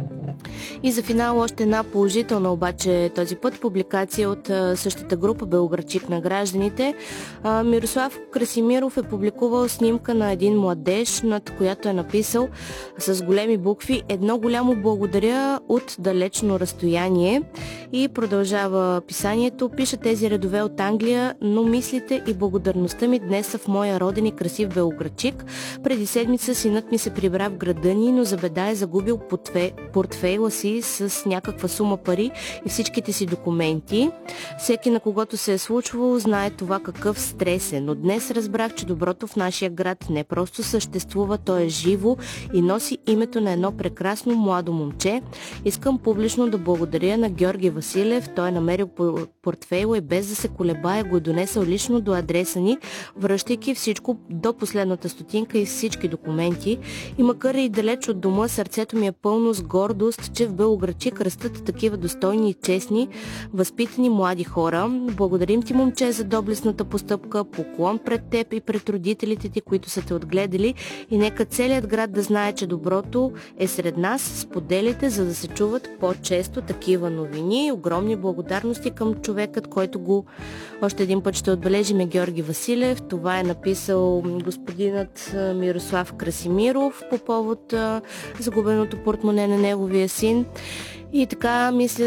И за финал още една положителна, обаче този път публикация от същата група Белоградчик на гражданите. Мирослав Красимиров е публикувал снимка на един младеж, над която е написал с големи букви: едно голямо благодаря от далечно разстояние. И продължава писанието: пиша тези редове от Англия, но мислите и благодарността ми днес са в моя роден и красив Белоградчик. Преди седмица синът ми се прибра в града ни, но за беда е загубил портфейла си с някаква сума пари и всичките си документи. Всеки, на когото се е случвало, знае това какъв стрес е, но днес разбрах, че доброто в нашия град не просто съществува, то е живо и носи името на едно прекрасно младо момче. Искам публично да благодаря на Георги Василев. Той е намерил портфейла и без да се колебае го е донесъл лично до адреса ни, връщайки всичко до последната стотинка и всички документи. И макар и далеч от дома, сърцето ми е пълно с гордост, че в Белоградчик растат такива достойни и честни, възпитани млади хора. Благодарим ти, момче, за доблестната постъпка, поклон пред теб и пред родителите ти, които са те отгледали, и нека целият град да знае, че доброто е сред нас. Споделите, за да се чуват по-често такива новини. Огромни благодарности към човекът, който го още един път ще отбележим, е Георги Василев. Това е написал господинът Мирослав Красимиров по повод загубеното портмоне на неговия син. И така, мисля,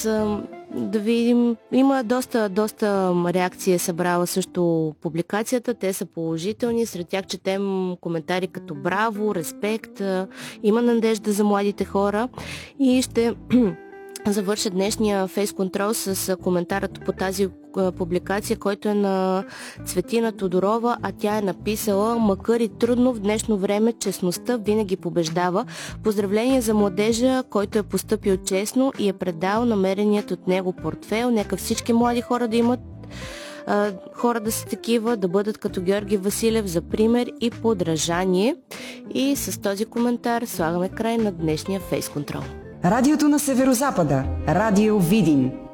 да видим, има доста реакции, събрала също публикацията, те са положителни, сред тях четем коментари като браво, респект, има надежда за младите хора. И ще завърша днешния фейс-контрол с коментарът по тази публикация, който е на Цветина Тодорова, а тя е написала: макар и трудно в днешно време, честността винаги побеждава. Поздравление за младежа, който е постъпил честно и е предал намереният от него портфейл. Нека всички млади хора да имат хора да са такива, да бъдат като Георги Василев за пример и подражание. И с този коментар слагаме край на днешния фейс-контрол. Радиото на Северозапада. Радио Видин.